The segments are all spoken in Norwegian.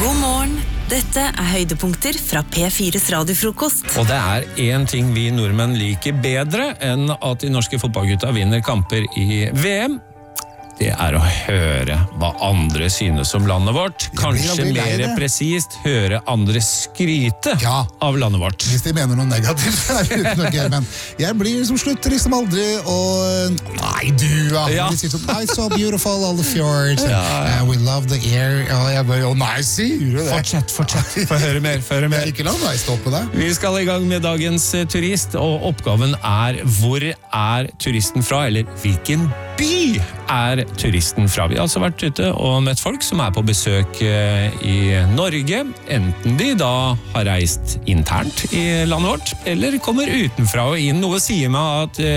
God morgen. Dette høydepunkter fra P4s radiofrokost. Og det en ting vi nordmenn liker bedre enn at de norske fotballgutta vinner kamper i VM. Det å høre hva andre synes om landet vårt. Kanskje mer presist høre andre skryte av landet vårt. Hvis de mener noe negativt, men jeg blir slutter aldri og nei, du de sier sånn, I so beautiful, all the fjords we love the air og jeg bare, nei, sier du det? Fortsett, få høre mer Ikke la meg stoppe det. Vi skal i gang med dagens turist, og oppgaven hvor turisten fra, eller hvilken by turisten fra. Vi har altså vært ute og møtt folk som på besøk i Norge, enten de da har reist internt i landet vårt, eller kommer utenfra og inn. Noe sier meg at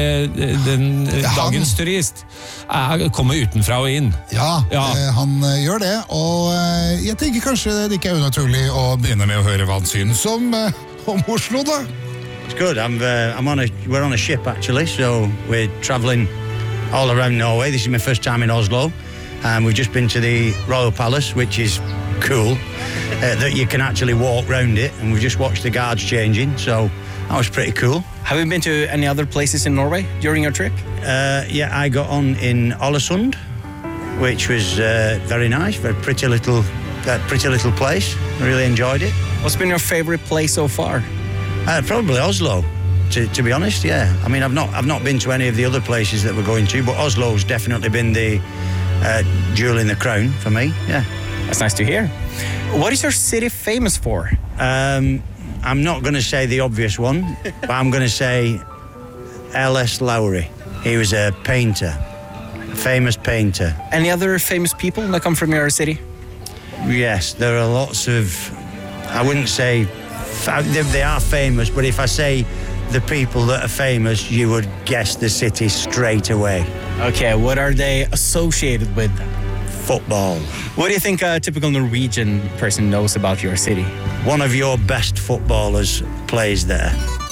dagens turist kommer utenfra og inn. Han gjør det, og jeg tenker kanskje det ikke unaturlig å begynne med å høre hva han synes om Oslo da. It's good. We're on a ship actually, so we're travelling all around Norway. This is my first time in Oslo. We've just been to the Royal Palace, which is cool, that you can actually walk around it, and we've just watched the guards changing, so that was pretty cool. Have you been to any other places in Norway during your trip? I got on in Ålesund, which was very nice, very pretty little place. I really enjoyed it. What's been your favorite place so far? Probably Oslo. To be honest, I mean, I've not been to any of the other places that we're going to, but Oslo's definitely been the jewel in the crown for me. Yeah, that's nice to hear. What is your city famous for? I'm not going to say the obvious one, but I'm going to say L.S. Lowry. He was a painter, a famous painter. Any other famous people that come from your city? Yes, there are lots of. I wouldn't say they are famous, but if I say the people that are famous, you would guess the city straight away. Okay, what are they associated with? Football. What do you think a typical Norwegian person knows about your city? One of your best footballers plays there.